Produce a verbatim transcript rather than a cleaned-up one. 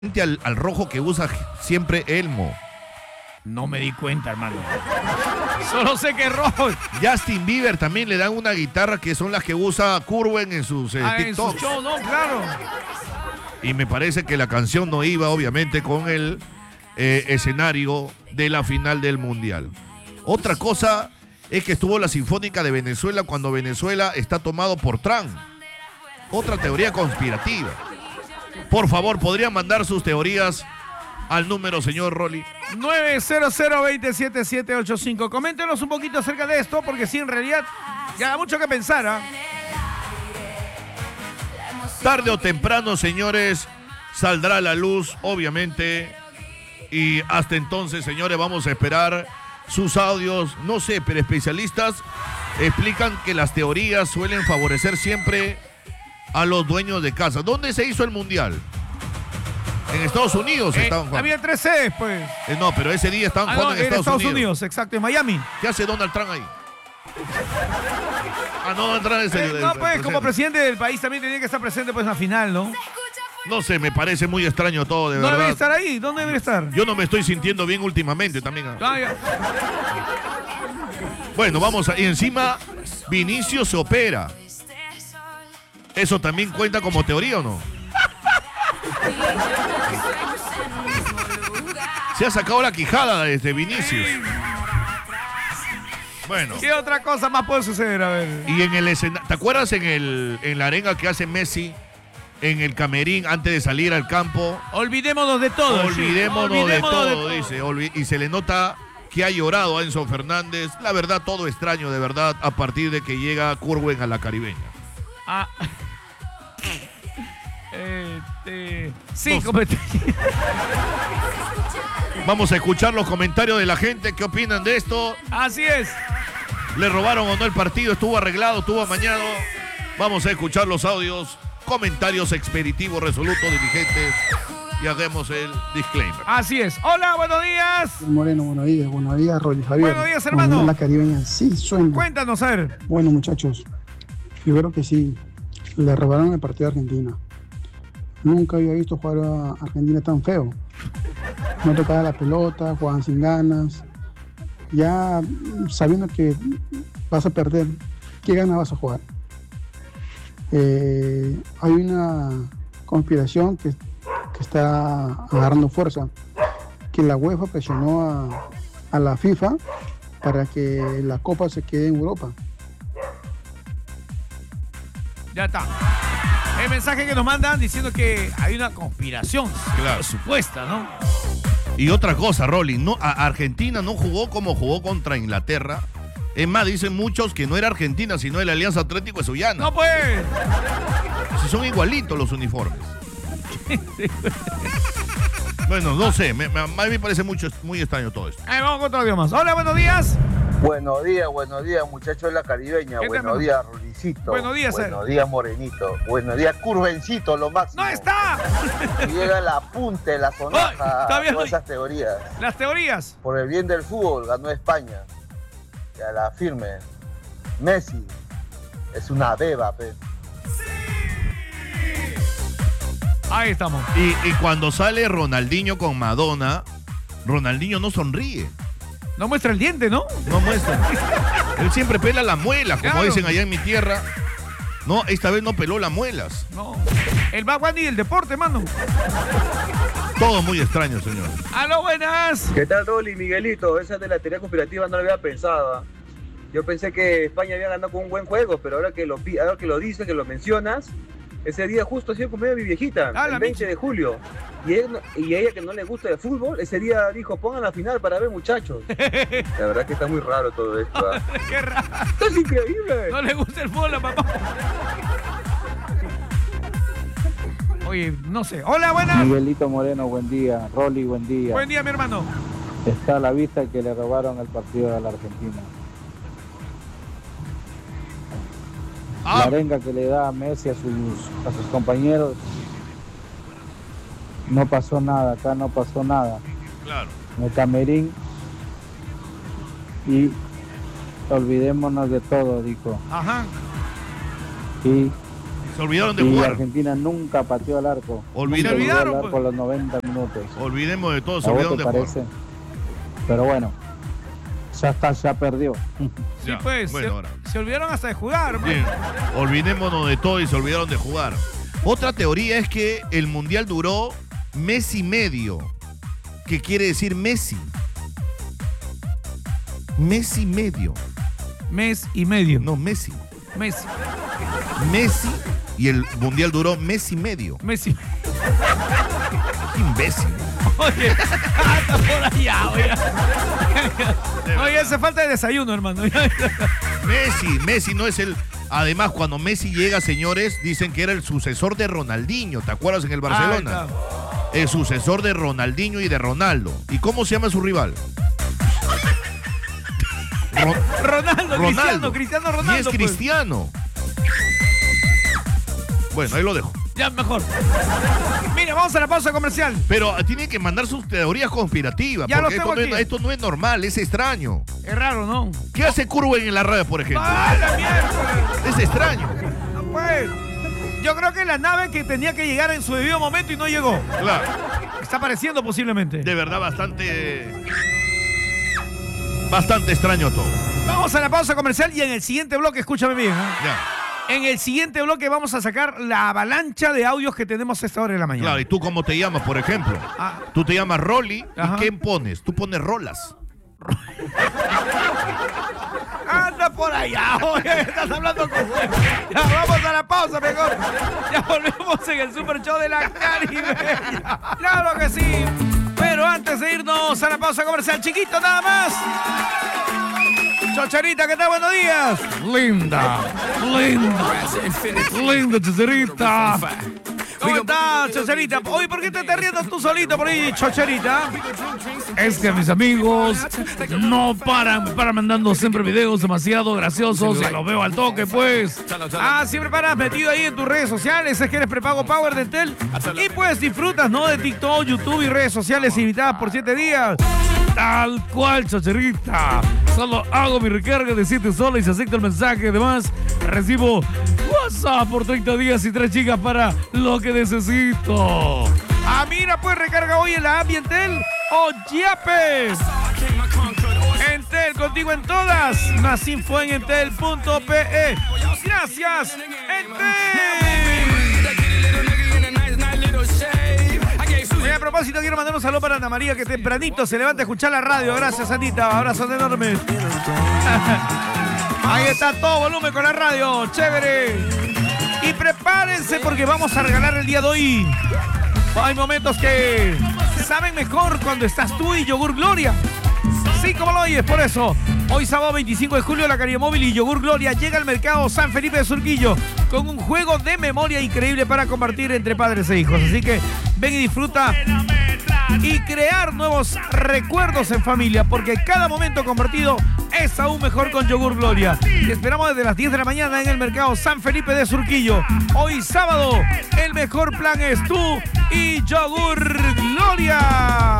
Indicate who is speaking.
Speaker 1: Al, al rojo que usa siempre Elmo.
Speaker 2: No me di cuenta, hermano. Solo sé que es rojo.
Speaker 1: Justin Bieber también le dan una guitarra que son las que usa Curwen en sus eh,
Speaker 2: ah,
Speaker 1: TikToks.
Speaker 2: En su show, no, claro.
Speaker 1: Y me parece que la canción no iba, obviamente, con el eh, escenario de la final del Mundial. Otra cosa es que estuvo la Sinfónica de Venezuela cuando Venezuela está tomado por Trump. Otra teoría conspirativa. Por favor, ¿podrían mandar sus teorías al número, señor Rolly?
Speaker 2: nueve cero cero, dos siete siete ocho cinco. Coméntenos un poquito acerca de esto, porque sí, en realidad ya da mucho que pensar, ¿ah?
Speaker 1: Tarde o temprano, señores, saldrá a la luz, obviamente. Y hasta entonces, señores, vamos a esperar sus audios. No sé, pero especialistas explican que las teorías suelen favorecer siempre a los dueños de casa. ¿Dónde se hizo el Mundial? En Estados Unidos
Speaker 2: eh,
Speaker 1: estaban jugando.
Speaker 2: Había tres sedes, pues.
Speaker 1: Eh, no, pero ese día estaban
Speaker 2: ah,
Speaker 1: jugando
Speaker 2: no,
Speaker 1: en Estados,
Speaker 2: Estados Unidos.
Speaker 1: Unidos.
Speaker 2: Exacto, en Miami.
Speaker 1: ¿Qué hace Donald Trump ahí? Ah, no, Donald Trump es el,
Speaker 2: eh, No,
Speaker 1: el,
Speaker 2: pues,
Speaker 1: el
Speaker 2: como presidente del país también tenía que estar presente pues en la final, ¿no?
Speaker 1: No sé, me parece muy extraño todo, de
Speaker 2: no
Speaker 1: verdad.
Speaker 2: ¿No debería estar ahí? ¿Dónde debería estar?
Speaker 1: Yo no me estoy sintiendo bien últimamente también.
Speaker 2: Ah, ya.
Speaker 1: Bueno, vamos a... Y encima, Vinicius se opera. ¿Eso también cuenta como teoría o no? Se ha sacado la quijada desde Vinicius. Bueno.
Speaker 2: ¿Qué otra cosa más puede suceder? A ver.
Speaker 1: Y en el escenario, ¿te acuerdas en el en la arenga que hace Messi en el camerín antes de salir al campo?
Speaker 2: Olvidémonos de todo.
Speaker 1: Olvidémonos,
Speaker 2: sí.
Speaker 1: Olvidémonos
Speaker 2: de, todo,
Speaker 1: de todo, dice. Olvi- y se le nota que ha llorado a Enzo Fernández. La verdad, todo extraño, de verdad, a partir de que llega Curwen a la Caribeña.
Speaker 2: Ah. Este... Sí,
Speaker 1: No.
Speaker 2: comentario.
Speaker 1: Vamos a escuchar los comentarios de la gente. ¿Qué opinan de esto?
Speaker 2: Así es.
Speaker 1: ¿Le robaron o no el partido? ¿Estuvo arreglado? ¿Estuvo amañado? Vamos a escuchar los audios, comentarios expeditivos, resolutos, diligentes y hagamos el disclaimer.
Speaker 2: Así es. Hola, buenos días.
Speaker 3: Moreno, buenos días, buenos días, Rolly Javier.
Speaker 2: Buenos días, hermano.
Speaker 3: Bueno, la Caribeña sí suena.
Speaker 2: Cuéntanos, a ver.
Speaker 3: Bueno, muchachos, yo creo que sí, le robaron el partido a Argentina. Nunca había visto jugar a Argentina tan feo. No tocaba la pelota, jugaban sin ganas. Ya sabiendo que vas a perder, ¿qué ganas vas a jugar? Eh, hay una conspiración que, que está agarrando fuerza, que la UEFA presionó a, a la FIFA para que la Copa se quede en Europa.
Speaker 2: Ya está. El mensaje que nos mandan diciendo que hay una conspiración,
Speaker 1: Claro.
Speaker 2: supuesta, ¿no?
Speaker 1: Y otra cosa, Rolly, no, a Argentina no jugó como jugó contra Inglaterra. Es más, dicen muchos que no era Argentina, sino el Alianza Atlético de Sullana.
Speaker 2: No, pues.
Speaker 1: Si son igualitos los uniformes. Bueno, no sé, me, me- a mí me parece mucho, muy extraño todo esto.
Speaker 2: Ahí vamos con otro audio más. Hola, buenos días.
Speaker 4: Buenos días, buenos días, muchachos de la Caribeña.
Speaker 2: ¿Qué tal,
Speaker 4: Buenos
Speaker 2: hermano?
Speaker 4: días, Rolicito.
Speaker 2: Buenos días,
Speaker 4: Buenos
Speaker 2: eh.
Speaker 4: días, Morenito. Buenos días, Curvencito, lo máximo.
Speaker 2: ¡No está!
Speaker 4: Y llega la punta de la
Speaker 2: Ay,
Speaker 4: sonaja
Speaker 2: está bien.
Speaker 4: todas esas teorías.
Speaker 2: Las teorías.
Speaker 4: Por el bien del fútbol, ganó España. Ya la firme. Messi es una beba, pe.
Speaker 2: Ahí estamos.
Speaker 1: Y, y cuando sale Ronaldinho con Madonna, Ronaldinho no sonríe,
Speaker 2: No muestra el diente, ¿no?
Speaker 1: no muestra. Él siempre pela las muelas, como
Speaker 2: Claro.
Speaker 1: dicen allá en mi tierra. No, esta vez no peló las muelas.
Speaker 2: No. El Bad Bunny del deporte, mano.
Speaker 1: Todo muy extraño, señor.
Speaker 2: ¡Aló, buenas!
Speaker 5: ¿Qué tal, Rolly, Miguelito? Esa de la teoría conspirativa no lo había pensado. Yo pensé que España había ganado con un buen juego, pero ahora que lo, pi- ahora que lo dices, que lo mencionas, ese día justo ha sido cumpleaños de mi viejita,
Speaker 2: Ah, la
Speaker 5: el veinte de julio. Y, él no- y a ella que no le gusta el fútbol, ese día dijo, pongan la final para ver, muchachos. La verdad que está muy raro todo esto. ¿ah?
Speaker 2: ¡Qué raro!
Speaker 5: Esto es increíble.
Speaker 2: No le gusta el fútbol a papá. Oye, no sé. Hola, buenas.
Speaker 6: Miguelito Moreno, buen día. Rolly, buen día.
Speaker 2: Buen día, mi hermano.
Speaker 6: Está a la vista que le robaron el partido a la Argentina. La
Speaker 1: Ah,
Speaker 6: arenga que le da a Messi a sus, a sus compañeros. No pasó nada, acá no pasó nada.
Speaker 1: claro.
Speaker 6: En el camerín. Y olvidémonos de todo, dijo.
Speaker 2: Ajá.
Speaker 6: Y
Speaker 1: Se olvidaron de
Speaker 6: y
Speaker 1: jugar.
Speaker 6: Argentina nunca pateó al arco.
Speaker 1: Olviden-
Speaker 6: Nunca
Speaker 2: Se olvidaron,
Speaker 6: pateó al arco
Speaker 2: pues.
Speaker 6: a los noventa minutos.
Speaker 1: Olvidemos de todo, se
Speaker 6: ¿A vos
Speaker 1: olvidaron
Speaker 6: te
Speaker 1: de
Speaker 6: parece?
Speaker 1: jugar.
Speaker 6: Pero bueno, ya está, ya perdió.
Speaker 2: Sí,
Speaker 1: Ya,
Speaker 2: pues,
Speaker 1: bueno,
Speaker 2: se,
Speaker 1: ahora.
Speaker 2: se olvidaron hasta de jugar. man.
Speaker 1: Bien, olvidémonos de todo y se olvidaron de jugar. Otra teoría es que el Mundial duró mes y medio. ¿Qué quiere decir Messi? Mes y medio.
Speaker 2: Mes y medio.
Speaker 1: No, Messi.
Speaker 2: Mes.
Speaker 1: Messi y el Mundial duró mes y medio.
Speaker 2: Messi.
Speaker 1: Qué imbécil.
Speaker 2: Oye, anda por allá, oye. Oye, hace falta de desayuno, hermano.
Speaker 1: Messi, Messi no es el... Además, cuando Messi llega, señores, dicen que era el sucesor de Ronaldinho. ¿Te acuerdas en el Barcelona?
Speaker 2: Ah,
Speaker 1: El sucesor de Ronaldinho y de Ronaldo. ¿Y cómo se llama su rival? Ro-
Speaker 2: Ronaldo,
Speaker 1: Ronaldo.
Speaker 2: Cristiano, Cristiano Ronaldo.
Speaker 1: Y es
Speaker 2: pues.
Speaker 1: Cristiano. Bueno, ahí lo dejo.
Speaker 2: Ya, mejor. Mira, vamos a la pausa comercial.
Speaker 1: Pero tienen que mandar sus teorías conspirativas.
Speaker 2: Ya
Speaker 1: porque
Speaker 2: lo
Speaker 1: esto
Speaker 2: tengo
Speaker 1: no, es,
Speaker 2: aquí.
Speaker 1: esto no es normal, es extraño.
Speaker 2: Es raro, ¿no?
Speaker 1: ¿Qué hace Curwen en la red, por ejemplo?
Speaker 2: ¡Ah, la mierda!
Speaker 1: Es extraño.
Speaker 2: No, pues. Yo creo que la nave que tenía que llegar en su debido momento y no llegó.
Speaker 1: Claro.
Speaker 2: Está apareciendo posiblemente.
Speaker 1: De verdad, bastante. Bastante extraño todo.
Speaker 2: Vamos a la pausa comercial y en el siguiente bloque, escúchame bien. ¿eh?
Speaker 1: Ya.
Speaker 2: En el siguiente bloque vamos a sacar la avalancha de audios que tenemos a esta hora de la mañana.
Speaker 1: Claro, ¿y tú cómo te llamas, por ejemplo?
Speaker 2: Ah.
Speaker 1: Tú te llamas Rolly.
Speaker 2: Ajá.
Speaker 1: ¿Y qué pones? Tú pones rolas.
Speaker 2: Anda por allá, oye, estás hablando con... Ya, vamos a la pausa, mejor. Ya volvemos en el Super Show de la Caribeña. Claro que sí. Pero antes de irnos a la pausa comercial, chiquito nada más. Chocharita, ¿qué tal? Buenos días. Linda, linda, linda Chocharita. ¿Cómo estás, Chocharita? Oye, ¿por qué te estás riendo tú solito por ahí, Chocharita? Es que mis amigos no paran, paran mandando siempre videos demasiado graciosos y los veo al toque, pues. Ah, siempre paras metido ahí en tus redes sociales, es que eres prepago Power de Entel y pues disfrutas, ¿no? De TikTok, YouTube y redes sociales invitadas por siete días. Tal cual, Chocharita. Solo hago mi recarga de siete soles y acepto el mensaje. Además, recibo WhatsApp por treinta días y tres gigas para lo que necesito. Ah, mira, pues recarga hoy en la app Entel o Yapes. Entel, contigo en todas. Más info en entel punto pe. Gracias, Entel. Oye, a propósito, quiero mandar un saludo para Ana María, que tempranito se levanta a escuchar la radio. Gracias, Anita. Abrazos enormes. Ahí está, todo volumen con la radio. Chévere. Y prepárense porque vamos a regalar el día de hoy. Hay momentos que saben mejor cuando estás tú y Yogur Gloria. Sí, como lo oyes, por eso. Hoy sábado veinticinco de julio, la Caribe Móvil y Yogur Gloria llega al mercado San Felipe de Surquillo con un juego de memoria increíble para compartir entre padres e hijos. Así que ven y disfruta y crear nuevos recuerdos en familia, porque cada momento compartido es aún mejor con Yogur Gloria. Te esperamos desde las diez de la mañana en el mercado San Felipe de Surquillo. Hoy sábado, el mejor plan es tú y Yogur Gloria.